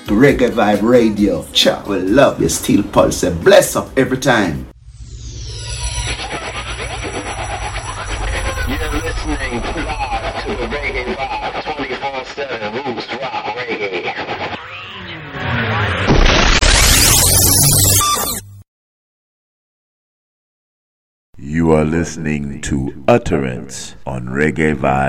Reggae Vibe Radio. Cha, we love you. Steel Pulse. Bless up every time. You're listening live to the Reggae Vibe 24/7 Roots Rock Reggae. You are listening to Utterance on Reggae Vibe